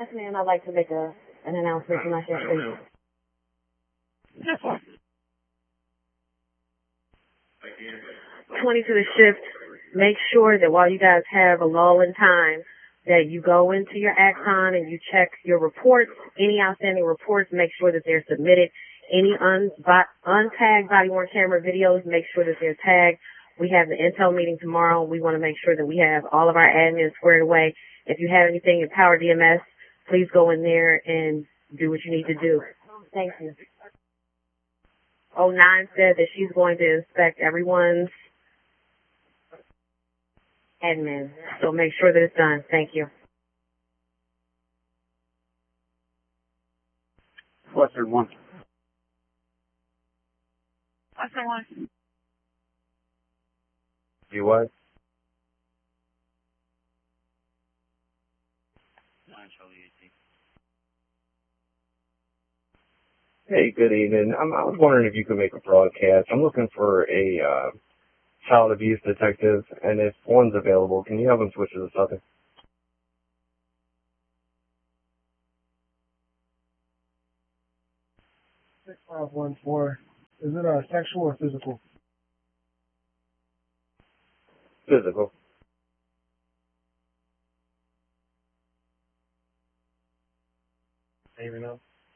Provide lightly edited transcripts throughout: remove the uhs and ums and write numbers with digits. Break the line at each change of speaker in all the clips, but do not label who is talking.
Yes, ma'am. I'd like to make an announcement for my shift, please.
Yes, sir.
20 to the shift. Make sure that while you guys have a lull in time, that you go into your Axon and you check your reports. Any outstanding reports, make sure that they're submitted. Any untagged body-worn camera videos, make sure that they're tagged. We have the intel meeting tomorrow. We want to make sure that we have all of our admins squared away. If you have anything in Power DMS, please go in there and do what you need to do. Thank you. 09 said that she's going to inspect everyone's admin. So make sure that it's done. Thank you.
Western 1.
Western 1.
You what?
9 Charlie 18.
Hey, good evening. I was wondering if you could make a broadcast. I'm looking for a child abuse detective, and if one's available, can you have them switch to the Southern?
6514. Is it sexual or physical?
Physical.
Maybe no.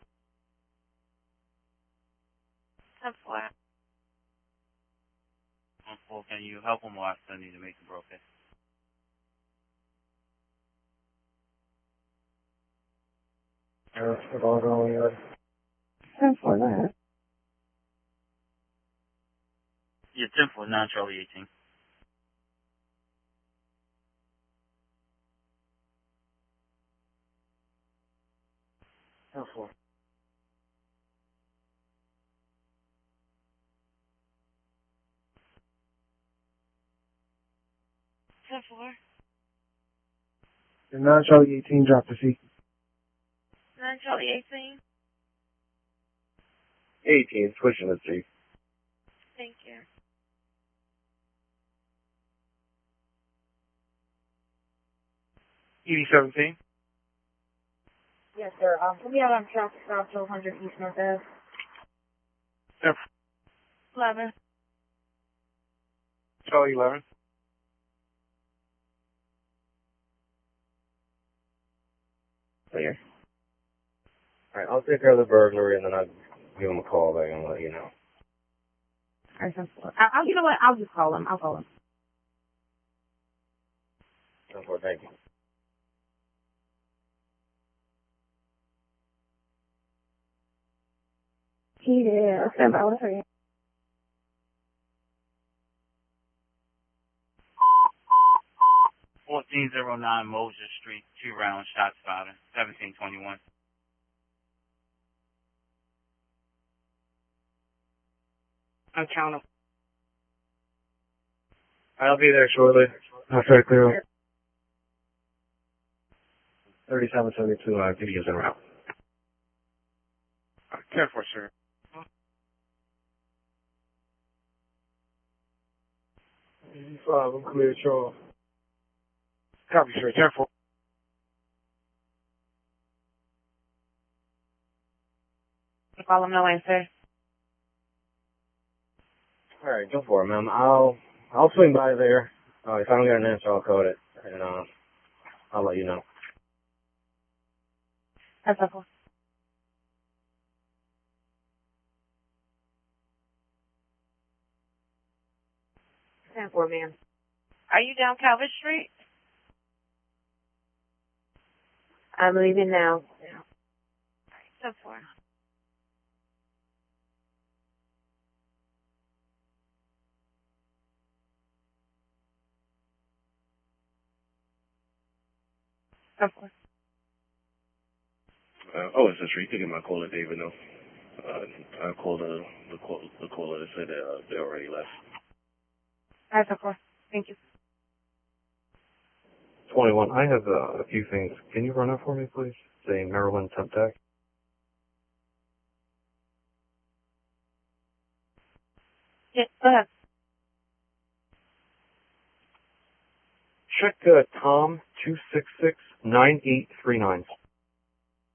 10-4.
1-4, can you help him or I still need to make the broadcast?
The dog on the
10-4, go ahead.
Yeah, 10-4, 9 Charlie 18.
Four. And 9 Charlie 18 drop the C.
9 Charlie 18.
18, switching to C.
Thank you.
ED17.
Yes, sir. Can we have on traffic stop 1200 East North Ave?
11.
Charlie 11.
Clear. Alright, I'll take care of the burglary, and then I'll give him a call back and let you know.
All right, 10-4. You know what? I'll just call him. I'll call him.
10-4, thank you.
Yeah, stand by with her.
1409 Moses Street, 2-round shots fired, 1721.
I'm counting.
I'll be there shortly. I'll try to clear up.
3772, videos en route.
10-4, sir. 85, I'm clear, Charles. Copy, sir. 10-4.
Call him, no answer.
Alright, go for it, ma'am. I'll swing by there. If I don't get an answer, I'll code it, and I'll let you know.
That's okay. 10-4, ma'am.
Are you down Calvert Street?
I'm leaving now.
10-4.
It's a street. You can get my caller, David. No, I called the caller. They said they already left.
That's okay. Thank you.
21, I have a few things. Can you run it for me, please? Say Maryland Temp Tech.
Yeah, go ahead.
Check Tom 266-9839.